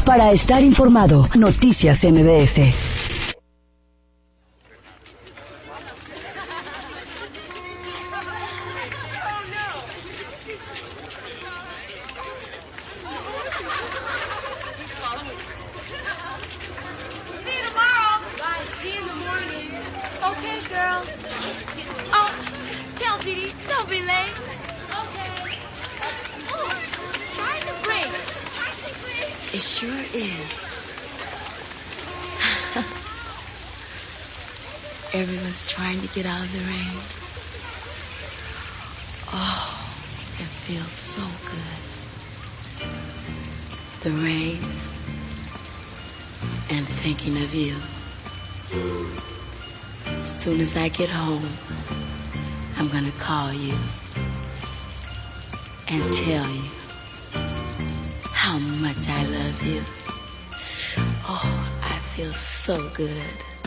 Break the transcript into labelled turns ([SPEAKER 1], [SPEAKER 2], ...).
[SPEAKER 1] Para estar informado, Noticias MBS.
[SPEAKER 2] It sure is. Everyone's trying to get out of the rain. Oh, it feels so good. The rain and thinking of you. As soon as I get home, I'm gonna call you and tell you how much I love you. Oh, I feel so good.